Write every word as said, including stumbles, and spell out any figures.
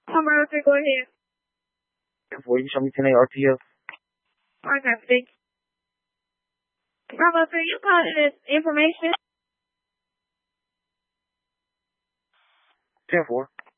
Bravo three, go ahead. ten four, you can show me ten A R P F. Okay, thank you. Bravo three, you calling this information? ten four.